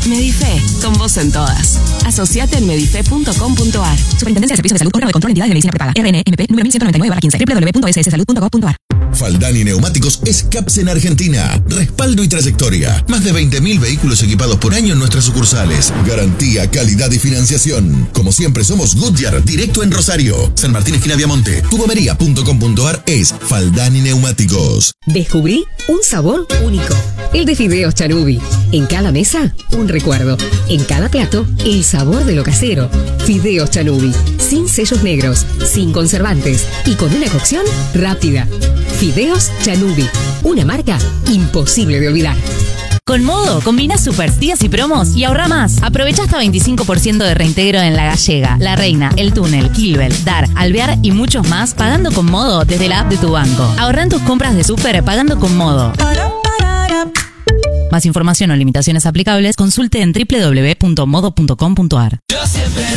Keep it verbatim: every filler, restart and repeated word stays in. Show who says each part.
Speaker 1: Medife, con vos en todas. Asociate en medife punto com punto a r.
Speaker 2: Superintendencia de Servicios de Salud, órgano de control de entidades de medicina prepaga. R N M P nueve mil ciento noventa y nueve barra quince. doble u doble u doble u punto s s salud punto gov punto a r.
Speaker 3: Faldani Neumáticos es C A P S en Argentina. Respaldo y trayectoria. Más de veinte mil vehículos equipados por año en nuestras sucursales. Garantía, calidad y financiación. Como siempre somos Goodyear, directo en Rosario. San Martín, esquina Viamonte. tubomería punto com punto a r es Faldani Neumáticos.
Speaker 4: Descubrí un sabor único. El de Fideos Chanubi. En cada mesa, un recuerdo. En cada plato, el sabor de lo casero. Fideos Chanubi. Sin sellos negros, sin conservantes y con una cocción rápida. Fideos Chanubi. Una marca imposible de olvidar.
Speaker 5: Con Modo, combina super días y promos y ahorra más. Aprovecha hasta veinticinco por ciento de reintegro en La Gallega, La Reina, El Túnel, Kilbel, Dar, Alvear y muchos más pagando con Modo desde la app de tu banco. Ahorra en tus compras de súper pagando con Modo. Más información o limitaciones aplicables, consulte en doble u doble u doble u punto modo punto com punto a r.